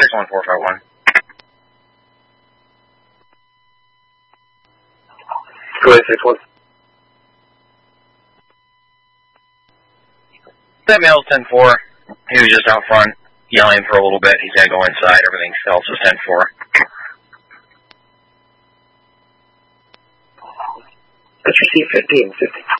61451. Go ahead, 61. That male's 10-4. He was just out front yelling for a little bit. He's going to go inside. Everything else was 10-4. Let's receive 1550.